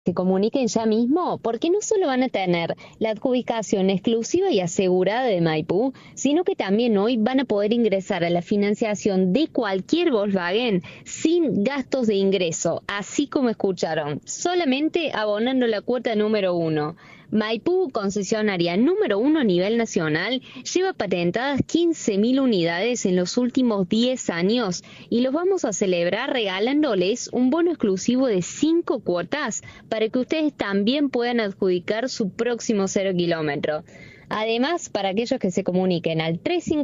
se comuniquen ya mismo, porque no solo van a tener la adjudicación exclusiva y asegurada de Maipú, sino que también hoy van a poder ingresar a la financiación de cualquier Volkswagen sin gastos de ingreso, así como escucharon, solamente abonando la cuota número 1. Maipú, concesionaria número 1 a nivel nacional, lleva patentadas 15.000 unidades en los últimos 10 años y los vamos a celebrar regalándoles un bono exclusivo de 5 cuotas para que ustedes también puedan adjudicar su próximo 0 kilómetro. Además, para aquellos que se comuniquen al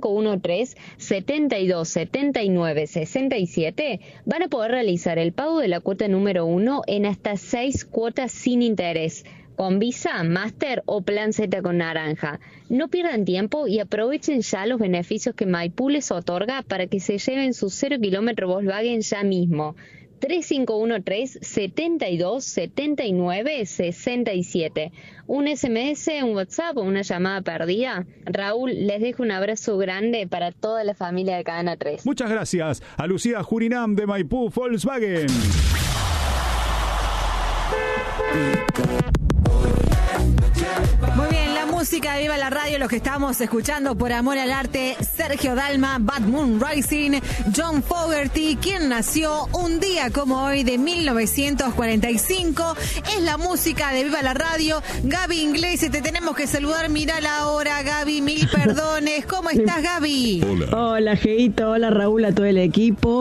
3513-7279-67, van a poder realizar el pago de la cuota número 1 en hasta 6 cuotas sin interés, con Visa, Master o Plan Z con naranja. No pierdan tiempo y aprovechen ya los beneficios que Maipú les otorga para que se lleven su 0 kilómetro Volkswagen ya mismo. 3513-7279-67. Un SMS, un WhatsApp o una llamada perdida. Raúl, les dejo un abrazo grande para toda la familia de Cadena 3. Muchas gracias a Lucía Jurinam de Maipú Volkswagen. Muy bien, la música de Viva la Radio, los que estamos escuchando por amor al arte, Sergio Dalma, Bad Moon Rising, John Fogerty, quien nació un día como hoy de 1945, es la música de Viva la Radio. Gaby Inglés, te tenemos que saludar, mirá la hora, Gaby, mil perdones, ¿cómo estás, Gaby? Hola, Geito, hola, Raúl, a todo el equipo.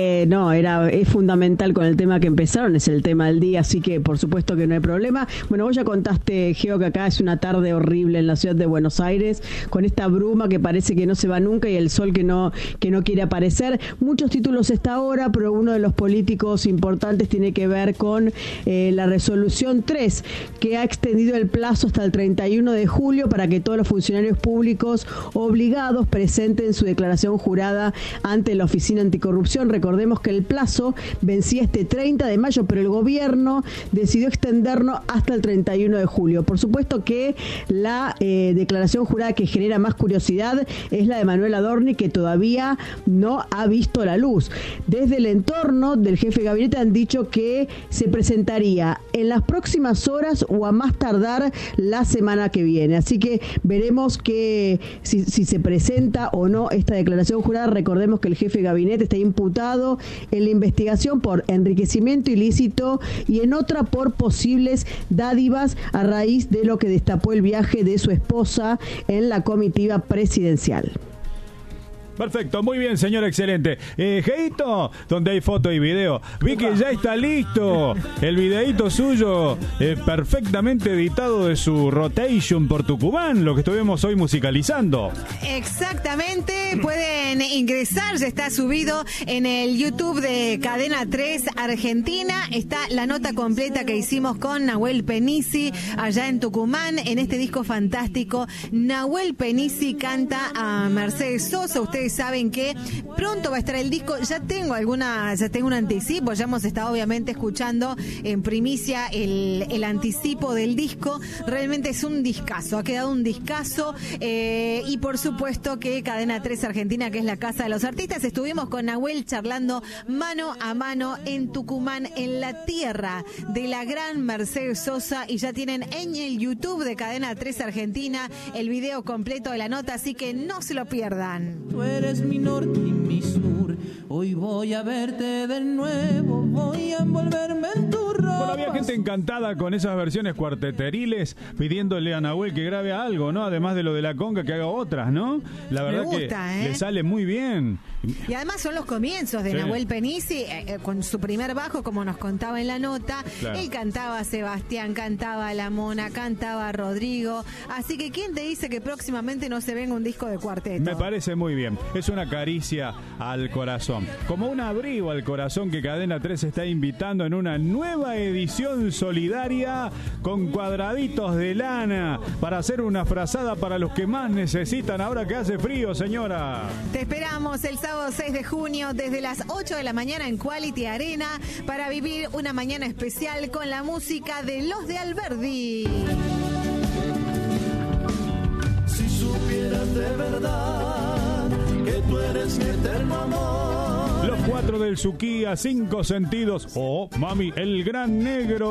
Es fundamental con el tema que empezaron, es el tema del día, así que por supuesto que no hay problema. Bueno, vos ya contaste, Geo, que acá es una tarde horrible en la ciudad de Buenos Aires, con esta bruma que parece que no se va nunca y el sol que no quiere aparecer. Muchos títulos esta hora, pero uno de los políticos importantes tiene que ver con la resolución 3, que ha extendido el plazo hasta el 31 de julio para que todos los funcionarios públicos obligados presenten su declaración jurada ante la Oficina Anticorrupción. Recordemos que el plazo vencía este 30 de mayo, pero el gobierno decidió extenderlo hasta el 31 de julio. Por supuesto que la declaración jurada que genera más curiosidad es la de Manuel Adorni, que todavía no ha visto la luz. Desde el entorno del jefe de gabinete han dicho que se presentaría en las próximas horas o a más tardar la semana que viene. Así que veremos que si se presenta o no esta declaración jurada. Recordemos que el jefe de gabinete está imputado en la investigación por enriquecimiento ilícito y en otra por posibles dádivas a raíz de lo que destapó el viaje de su esposa en la comitiva presidencial. Perfecto, muy bien, señor, excelente. Geito, donde hay foto y video. Vi que ya está listo el videíto suyo, perfectamente editado de su rotation por Tucumán, lo que estuvimos hoy musicalizando. Exactamente, pueden ingresar, ya está subido en el YouTube de Cadena 3 Argentina. Está la nota completa que hicimos con Nahuel Penisi allá en Tucumán, en este disco fantástico. Nahuel Penisi canta a Mercedes Sosa. Ustedes saben que pronto va a estar el disco. Ya tengo un anticipo, ya hemos estado obviamente escuchando en primicia el anticipo del disco. Realmente es un discazo, ha quedado un discazo, y por supuesto que Cadena 3 Argentina, que es la casa de los artistas, estuvimos con Nahuel charlando mano a mano en Tucumán, en la tierra de la gran Mercedes Sosa, y ya tienen en el YouTube de Cadena 3 Argentina el video completo de la nota, así que no se lo pierdan. Tú eres mi norte y mi sur, hoy voy a verte de nuevo, voy a envolverme en tu ropa. Bueno, había gente encantada con esas versiones cuarteteriles pidiéndole a Nahuel que grabe algo, ¿no? Además de lo de la conga, que haga otras, ¿no? La verdad gusta, que le sale muy bien. Y además son los comienzos de Nahuel Penisi, con su primer bajo, como nos contaba en la nota. Claro. Él cantaba a Sebastián, cantaba a La Mona, cantaba a Rodrigo. Así que ¿quién te dice que próximamente no se venga un disco de cuarteto? Me parece muy bien. Es una caricia al corazón. Como un abrigo al corazón que Cadena 3 está invitando en una nueva edición solidaria con cuadraditos de lana para hacer una frazada para los que más necesitan ahora que hace frío, señora. Te esperamos el sábado 6 de junio desde las 8 de la mañana en Quality Arena para vivir una mañana especial con la música de Los de Alberdi. Si supieras de verdad que tú eres mi eterno amor. Los 4 del Suquía, 5 sentidos. Oh, mami, el gran negro.